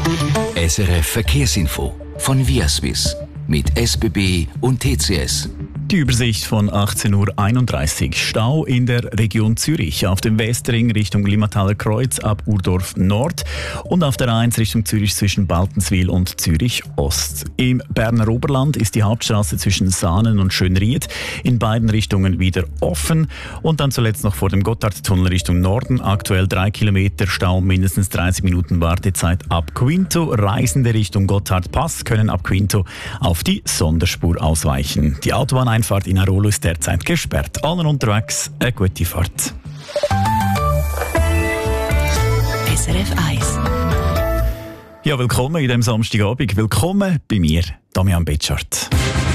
SRF Verkehrsinfo von Viaswiss mit SBB und TCS. Die Übersicht von 18.31 Uhr. Stau in der Region Zürich auf dem Westring Richtung Limmataler Kreuz ab Urdorf Nord und auf der A1 Richtung Zürich zwischen Baltenswil und Zürich Ost. Im Berner Oberland ist die Hauptstraße zwischen Saanen und Schönried in beiden Richtungen wieder offen und dann zuletzt noch vor dem Gotthardtunnel Richtung Norden aktuell 3 Kilometer Stau, mindestens 30 Minuten Wartezeit ab Quinto. Reisende Richtung Gotthardpass können ab Quinto auf die Sonderspur ausweichen. Die Autobahneinfahrt in Arolo ist derzeit gesperrt. Allen unterwegs eine gute Fahrt. SRF 1. Ja, willkommen in diesem Samstagabend. Willkommen bei mir, Damian Betschart.